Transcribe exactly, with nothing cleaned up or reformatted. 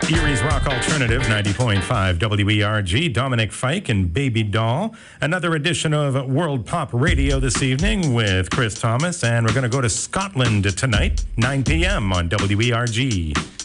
Erie's Rock Alternative, ninety point five W E R G, Dominic Fike and Baby Doll. Another edition of World Pop Radio this evening with Chris Thomas, and we're going to go to Scotland tonight, nine p.m. on W E R G.